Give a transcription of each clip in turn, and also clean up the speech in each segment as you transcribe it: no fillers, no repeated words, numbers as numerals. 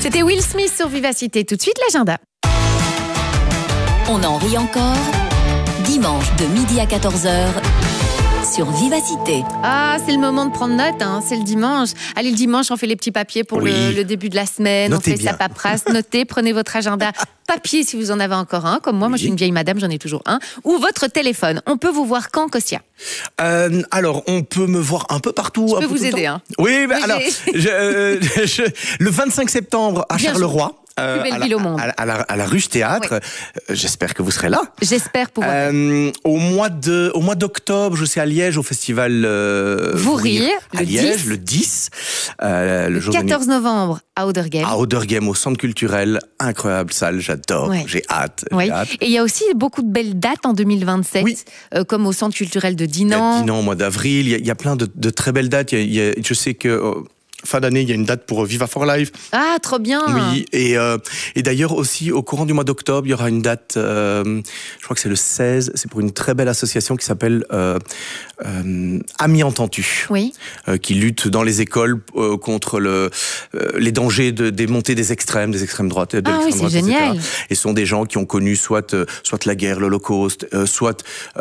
C'était Will Smith sur Vivacité. Tout de suite, l'agenda. On en rit encore. Dimanche de midi à 14h sur Vivacité. Ah, c'est le moment de prendre note, hein. C'est le dimanche. Allez, le dimanche, on fait les petits papiers pour le début de la semaine. Notez on fait bien. sa paperasse. Notez, prenez votre agenda papier si vous en avez encore un. Comme moi, je suis une vieille madame, j'en ai toujours un. Ou votre téléphone. On peut vous voir quand, Kostya? Alors, on peut me voir un peu partout. Je peux vous aider, hein. Oui, alors, le 25 septembre à Bien Charleroi. Plus belle ville au monde. À la Ruche Théâtre. Oui. J'espère que vous serez là. J'espère pouvoir. Au mois d'octobre, je suis à Liège au festival Vous rire, à le Liège, 10. le 10. Le jour 14 novembre à Auderghem. à Auderghem, au centre culturel. Incroyable salle, j'adore. Ouais. J'ai hâte. Oui. Et il y a aussi beaucoup de belles dates en 2027, Oui. comme au centre culturel de Il y a Dinan. Dinan au mois d'avril. Il y a plein de très belles dates. Je sais que fin d'année, il y a une date pour Viva for Life. Ah, trop bien. Oui, et d'ailleurs aussi, au courant du mois d'octobre, il y aura une date, je crois que c'est le 16, c'est pour une très belle association qui s'appelle Amis Entendus, Oui. qui lutte dans les écoles contre les dangers des montées des extrêmes droites, Ah oui, c'est génial. etc. Et ce sont des gens qui ont connu soit la guerre, l'Holocauste, soit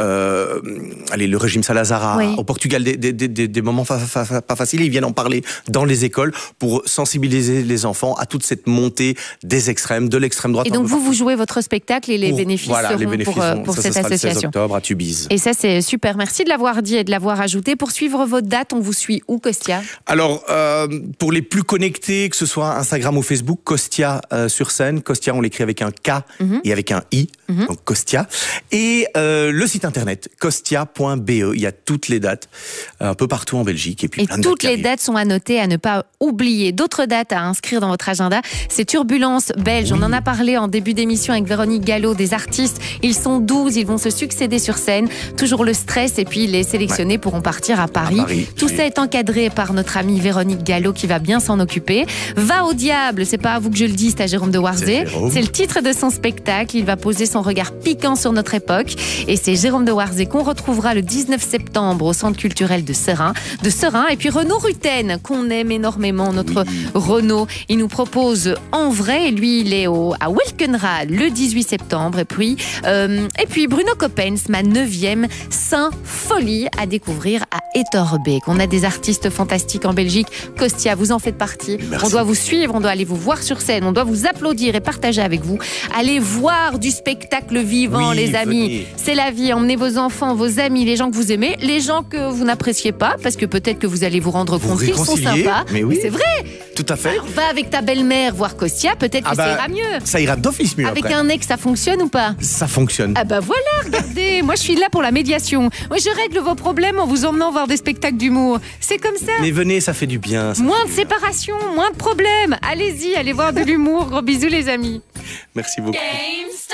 le régime Salazar Oui. au Portugal, des moments pas faciles. Ils viennent en parler dans les écoles pour sensibiliser les enfants à toute cette montée des extrêmes, de l'extrême droite. Et donc vous jouez votre spectacle et les bénéfices seront pour ça cette sera association. Le 16 octobre à Tubize. Et ça, c'est super. Merci de l'avoir dit et de l'avoir ajouté. Pour suivre votre date, on vous suit où, Kostya? Alors, pour les plus connectés, que ce soit Instagram ou Facebook, Kostya sur scène. Kostya, on l'écrit avec un K et avec un I, donc Kostya. Et le site internet, kostya.be. Il y a toutes les dates, un peu partout en Belgique. Et puis Et plein de toutes qui les arrivent. dates sont à noter, à ne pas oublier. D'autres dates à inscrire dans votre agenda, c'est Turbulence Belge. On en a parlé en début d'émission avec Véronique Gallo, des artistes. Ils sont 12, ils vont se succéder sur scène. Toujours le stress, et puis les sélectionnés pourront partir à Paris. Tout ça est encadré par notre amie Véronique Gallo qui va bien s'en occuper. Va au diable, c'est pas à vous que je le dis, c'est à Jérôme de Warzé. C'est le titre de son spectacle. Il va poser son regard piquant sur notre époque. Et c'est Jérôme de Warzé qu'on retrouvera le 19 septembre au Centre culturel de Serein. Et puis Renaud Rutten, qu'on aime énormément, notre Renaud. Il nous propose En Vrai. Lui, il est à Welkenrad le 18 septembre. Et puis Bruno Coppens, ma 9e symphonie à découvrir à Etterbeek. On a des artistes fantastiques en Belgique. Kostya, vous en faites partie. Merci. On doit vous suivre, on doit aller vous voir sur scène, on doit vous applaudir et partager avec vous. Allez voir du spectacle vivant, Oui, les amis. venez. C'est la vie. Emmenez vos enfants, vos amis, les gens que vous aimez, les gens que vous n'appréciez pas, parce que peut-être que vous allez vous rendre compte qu'ils sont réconcilier, sympas. mais oui. C'est vrai. Tout à fait. Alors, va avec ta belle-mère voir Kostya, peut-être que ça ira mieux. Ça ira d'office mieux Avec après. un ex, ça fonctionne ou pas? Ça fonctionne. Ah bah voilà, regardez, moi je suis là pour la médiation. Moi je règle vos problèmes en vous emmenant voir des spectacles d'humour. C'est comme ça. Mais venez, ça fait du bien. ça Moins fait de du bien. séparation, moins de problèmes. Allez-y, allez voir de l'humour. Gros bisous les amis. Merci beaucoup. Games